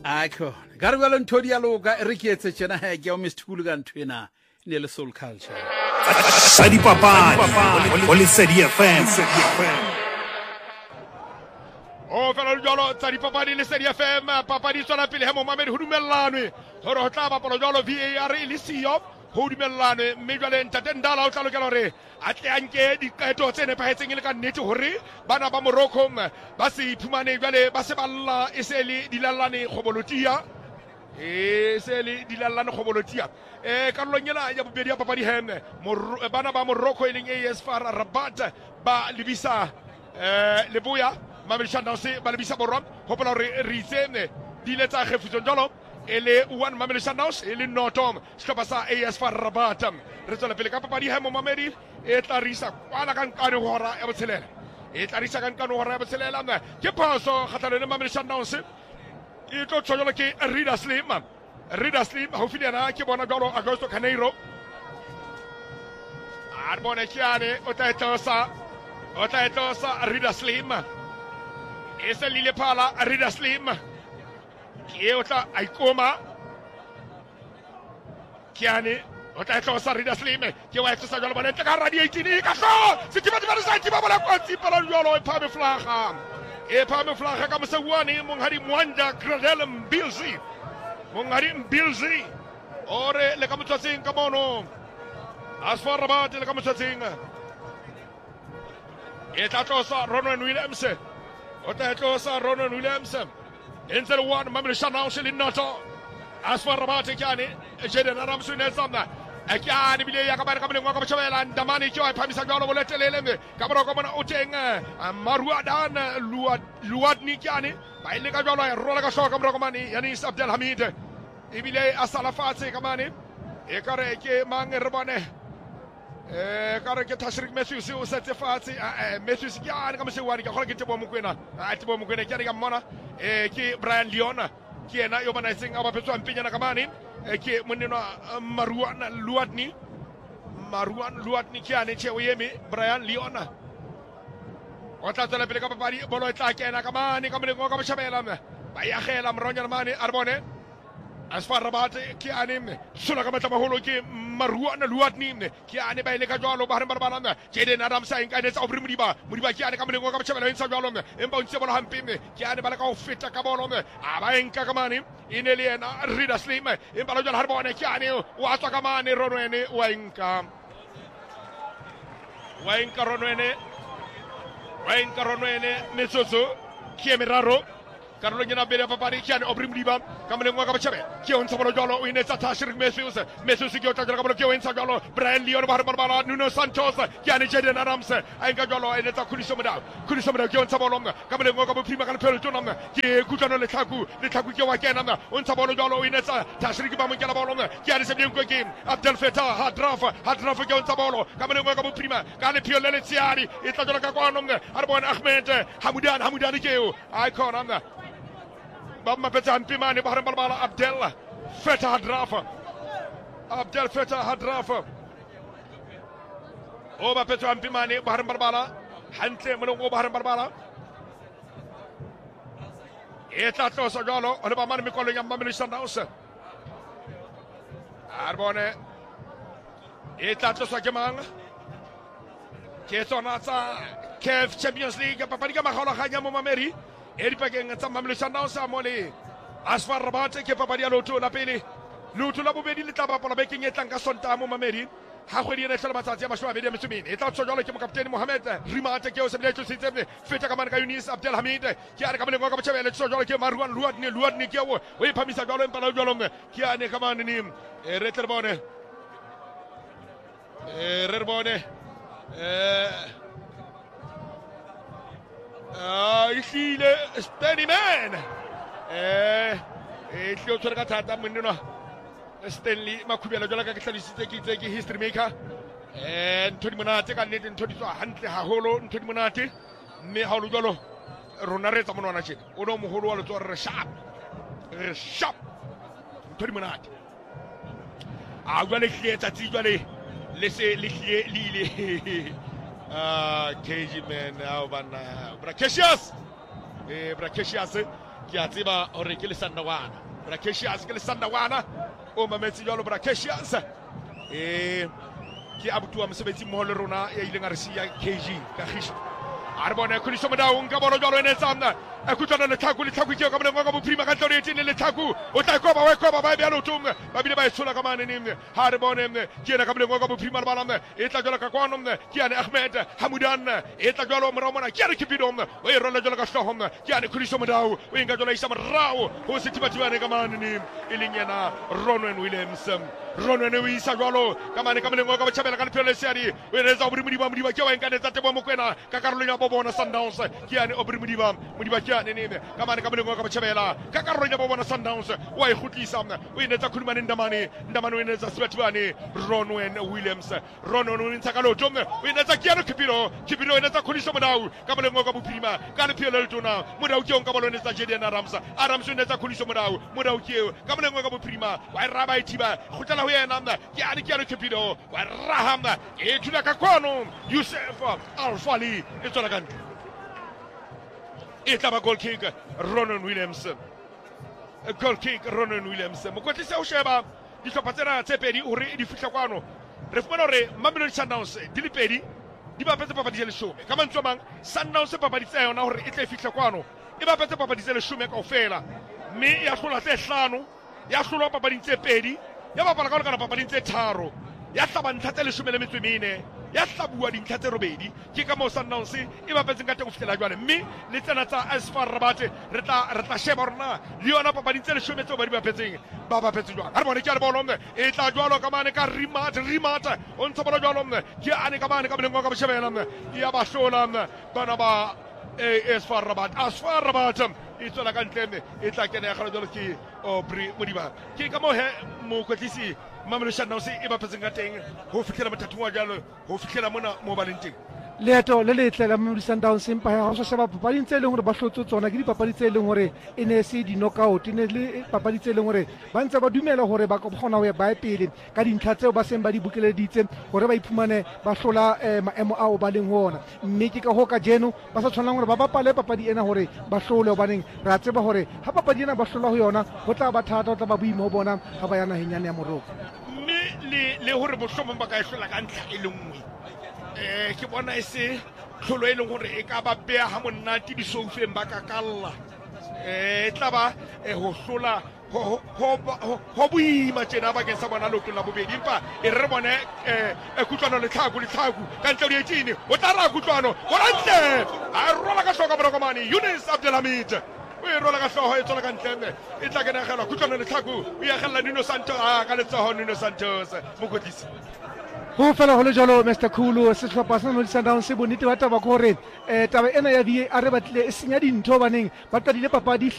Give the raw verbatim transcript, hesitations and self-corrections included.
Akho garibalo nthodi ya loka re ke etse tsena ha ke o mistulu ka nthwena ne le soul culture Sadi Papa Oli Sadi F M O fela jolo Sadi Papa le Sadi F M papa di tsona pele ha Mohamed Hudumellane hore ho tla ba polo jolo V A R le siyo Hudumellane mme jwale ntate Ndala o tla lokela hore a tle a nke diqeto tse nepahetseng le ka nnete hore bana ba Morocco ba se iphumane jwale ba se balla e se le dilallane kgobolotia e se le dilallane kgobolotia e karolong ena ya bobedi ya papadi henne bana ba Morocco e leng A S F A R Rabat ba lebisa eh leboya Mamelodi Sundowns ba lebisa borwa hopola hore re itsene di ile tsa kgefutso jalo e le one Mamelodi Sundowns e le notom sehlopha sa A S F A R Rabat re tswela pele ka papadi ha Mohamed e tla risa kwala ka nkane hora ya botshelela e tla risa ka nkane hora ya botshelela ke phaso kgatlhanong le Mamelodi Sundowns e tlo tshola ke Rida Slim Rida Slim haufi le yena ke bona jalo Augusto Caneiro Arbone Chiane o tla etsa o tla etsa Rida Slim e se lile phala Rida Slim ke o tla aikoma Chiane o tla etsa Rida Slim ke wa etsa jalo bona ka radiating ka so se ke batho ba sa ke ba bona kwatsi pala jalo e phame flaga e phame flaga ka mosawani monghadi Mwanda Gradel Mbilzi monghadi Mbilzi ore le ka motsatsing ka mono Asfar Rabat le ka motsatsing e tla tlosa Ronwen Williams o tla tlosa Ronwen Williams enter one Mamelodi Sundowns le noto Asfar Rabat kyane Jaden Adams ne zamna Akiani bile ya kabari kabile ngwa kabachela ndamani cho phamisa jalo boletelele ka bro ko bona o teng Maruadan Luad Luad ni kyane ba ile ka jalo e rola ka shoka bro ko mani Yanis Abdel Hamid ibile asala fatse ka mani e kare ke mang re bone e kare ke Tashrik Matthews o setse fatse Matthews kyane ka mosewari ka gore ke tebo mokwena a tebo mokwena kyane ka mona e ke Brian Leona ke ena yo bana seng aba petso ampinyana ka mani ke moneno Maruan Luadni Maruan Luadni kyane che oyemi Brian Leona o tla tsela pele ka papadi bolo e tla kena ka mane ka molengo ka boshabela ba ya gela mronya mane Arbone A S F A R Rabat kyane sula ka matla maholo ke Maruan Luadni kyane ba ile ka jwalo ba re barbana Jaden Adams a inka netsa obri Modiba Modiba kyane ka molengo ka boshabela intsa jwalo empa ntse bola hampi kyane ba la ka o feta ka bolo a ba enka ka mane ineliena Rida Slim empa lo jwalo Harbone kyane wa tswa ka mane Ronwene wa enka wa enka Ronwene wa enka Ronwene metsotso kiemeraro karolo nyana bele papari kyane obri Modiba kamle ngwa ka bachabe ke on sabolo jolo o inetsa Tashrik Matthews Matthews ke o tla ka bolo ke o insa jolo Brian Leon ba barbara Nuno Santos kyane Jaden Adams a enka jolo o inetsa Kuliso Mada Kuliso Mada ke on sabolo kamle ngwa ka bo prima ka pelo tona ke kutano le thaku le thaku ke wa kena on sabolo jolo o inetsa Tashrik ba mo ke la bolo kyane se bien ko ke Abdel Fattah Hadraf Hadraf ke on sabolo kamle ngwa ka bo prima ka le pio le tsiari e tla jolo ka kwano Arbon Ahmed Hamoudan Hamoudan ke o icon am Bamba Petan Pimani Bahar Barbala Abdel Fattah Hadraf Abdel Fattah Hadraf Oba Petan Pimani Bahar Barbala Hante Mulungo Bahar Barbala Eta Tosa Jolo Oba Man Mikolo Yam Mamelodi Sundowns Arbone Eta Tosa Gemang Kesonata Kef Champions League Papariga Mahola Khanya Momameri Eri pageng tsa Mamelodi Sundowns a mole A S F A R Rabat ke papadi ya loto la pele loto la bobedi le tla bapala bekeng e tlang ka Sontaga mo Mamedi ha kgwedi ena tla matsatsi a mashome a mabedi a metso e mene e tla tswa jwalo ke mokaptene Mohamed Rimate ke o sebile tso sitseme feta ka mane ka Yunis Abdel Hamid ke a re ka molengo ka botjhabela tswa jwalo ke Maruan Luadni Luadni ke o o iphamisa jwalo empa la jwalo ke a ne ka mane ni e re tle bone e re bone eh Ah, ihlile Stanley Man eh e tlo tsore ka thata moneno Stanley Makhubela jwala ka ke tlhalositse ke itse ke history maker eh ntho di monate ka nnete ntho di tswa hantle haholo ntho di monate mme ha lo jwalo rona re tsa monwana tjena o no moholo wa letswa re sharp re sharp ntho di monate a jwale ke tsa tsi jwale le se le le Ah, K G man, now bana Bracasius, eh Bracasius ke a tseba hore ke le Sandawana Bracasius ke le Sandawana o mametsi jalo Bracasius eh ke abutua mosebetsi mmoho le rona ya ileng a re siya K G Kagiso a re bona Khuliso Modau nka bolo jalo ene tsamna a kutlwana le Tlhaku le Tlhaku ke ka mona ka bophirima ka tlore etine le Tlhaku o tla koba wa koba ba bya lotung ba bile ba itshola ka mane ne ha re bone ke ena ka mona ka bophirima le bana e tla jalo ka kwano ke ane Ahmed Hamudan e tla jalo mora mona ke re kipidom o e rola jalo ka hlohom ke ane Khuliso Modau o inga jalo isa morao ho setibatibane ka mane ne elingena Ronwen Williams Ronwen o isa jalo ka mane ka mona ka botjhabela ka lepelo seadi o ene za obrimudi ba mudiba ke wa inga netsa tebo mokwena ka karolo ya bobona Sundowns ke ane obrimudi ba mudiba ke ane ne ka mane ka mona ka botjhabela ka karolo ya bobona Sundowns wa e khutlisa o ene tsa khulumane ndamane ndamane o ene tsa sibatibane Ronwen Williams Ronwen o ntsa ka lotho o ene tsa ke ane Kipiro Kipiro ene tsa Khuliso Modau ka mona ka bophirima ka lepelo le tona Modau ke on ka bolo ne tsa Jedian Arams Arams ene tsa Khuliso Modau Modau ke ka mona ka bophirima wa e raba itiba khutla ho yena ke ane ke ane Kipiro wa rahama e thula ka kono Yusuf Alfali e tsona ka e tla ba goal kick Ronwen Williams goal kick Ronwen Williams mokotlisi o sheba dihlopha tsena tse pedi hore di fihla kwano re fumana hore Mamelodi Sundowns di le pedi di bapetse papadi le shome ka mantswe mang Sundowns papadi tsa yona hore e tla fihla kwano e bapetse papadi le shome kaofela mme ya hlola tse hlano ya hlola papadi tse pedi ya bapala ka kana papadi tse tharo ya hlaba ntlha tse leshome le metso e mene ya hlabua dintlha tse robedi ke ka mo Sundowns e bapetseng ka teng go fihlela jwale mme le tsena tsa A S F A R Rabat re tla re tla sheba rona le yona papadi tse leshome tse ba di bapetseng ba bapetse jwang ha re bone ke a le bolo e tla jwalo ka mane ka Rimat Rimat o ntse bolo jwalo ke ane ka mane ka boleng ka botjhabela ya ba hlola bana ba A S F A R Rabat A S F A R Rabat e tsela ka ntle e tla kena ya galo jalo ke Obri Modiba ke ka mo he mo kwetlisi Mamelodi Sundowns e bapetseng ka teng ho fihlela mothathong wa jalo ho fihlela mona mo balenteng leeto le letle la Mamelodi Sundowns empa ha o sheba papadi tse leng hore ba hlotse tsona ke dipapadi tse leng hore e ne se di knockout ne le papadi tse leng hore ba ntse ba dumela hore ba kgona ho ya ba pele ka dintlha tseo ba seng ba di bukeleditse hore ba iphumane ba hlola maemo ao ba leng hona mme ke ka ho ka jeno ba sa tshwanang hore ba bapale papadi ena hore ba hlole hobaneng ra tseba hore ha papadi ena ba hlola ho yona ho tla ba thata ho tla ba boima ho bona ha ba yana henyane ya Morocco mme le le hore bohlomong ba ka hlola ka ntlha e le nngwe eh ke bona e se tlholo e leng hore e ka ba beha ha monate disoufeng ba ka kalla eh tla ba ho hlola ho ho ho boima tjena ba ke sa bona lotho la bobedi empa e re bone eh e kutlwana le Tlhaku le Tlhaku ka ntle le etini o tla ra kutlwano go rantle a rola ka hloka borokomane Yunus Abdelhamid o e rola ka hloho e tsona ka ntle e tla kena gela kutlwana le Tlhaku o ya gella Nuno Santos a ka letsoho Nuno Santos mokotlisi ho fela ho le jalo Mister Khulu sehlopha sa Mamelodi Sundowns se bonnete ba taba ko hore eh taba ena ya V A R re batlile e senya dintho baneng ba qadile papadi